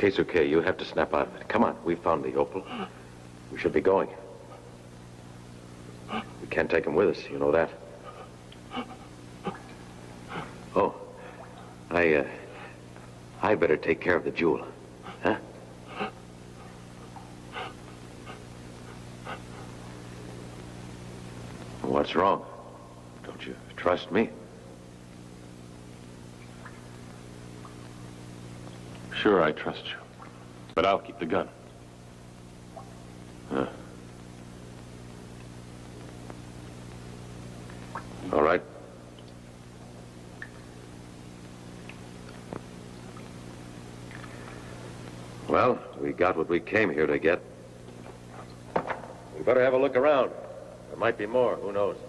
Keisuke, you have to snap out of it. Come on, we found the opal. We should be going. We can't take him with us, you know that. Oh, I better take care of the jewel, huh? What's wrong? Don't you trust me? Sure, I trust you. But I'll keep the gun. Huh. All right. Well, we got what we came here to get. We better have a look around. There might be more, who knows?